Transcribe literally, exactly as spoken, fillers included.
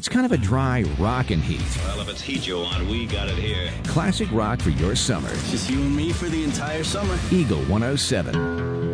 It's kind of a dry rockin' heat. Well, if it's heat you want, we got it here. Classic rock for your summer. Just you and me for the entire summer. Eagle one oh seven.